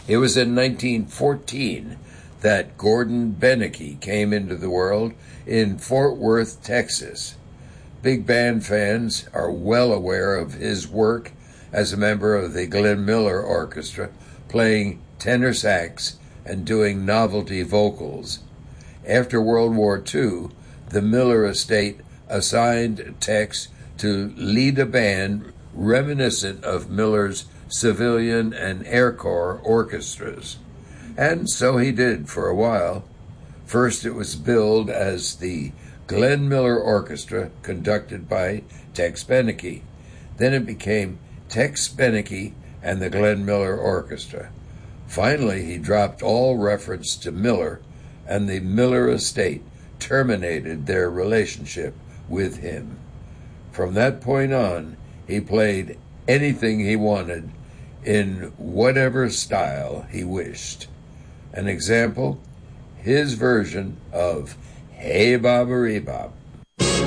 It was in 1914 that Gordon Benneke came into the world in Fort Worth, Texas. Big band fans are well aware of his work as a member of the Glenn Miller Orchestra, playing tenor sax and doing novelty vocals. After World War II, the Miller estate assigned Tex to lead a band reminiscent of Miller's civilian and Air Corps orchestras. And so he did for a while. First it was billed as the Glenn Miller Orchestra, conducted by Tex Beneke. Then it became Tex Beneke and the Glenn Miller Orchestra. Finally, he dropped all reference to Miller, and the Miller estate terminated their relationship with him. From that point on, he played anything he wanted in whatever style he wished. An example, his version of Hey Bobbery Bop.